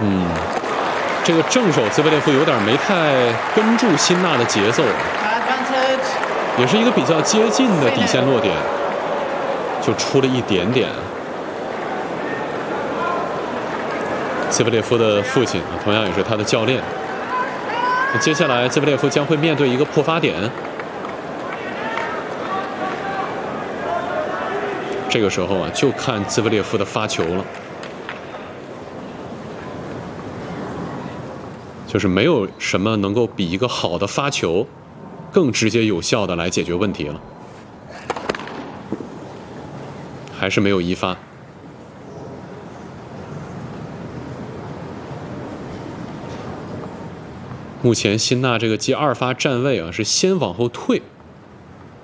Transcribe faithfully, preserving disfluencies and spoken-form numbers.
嗯，这个正手兹维列夫有点没太跟住辛纳的节奏，也是一个比较接近的底线落点，就出了一点点。兹维列夫的父亲啊，同样也是他的教练。那接下来，兹维列夫将会面对一个破发点。这个时候啊，就看兹维列夫的发球了。就是没有什么能够比一个好的发球更直接有效的来解决问题了，还是没有一发。目前辛纳这个接二发站位啊是先往后退，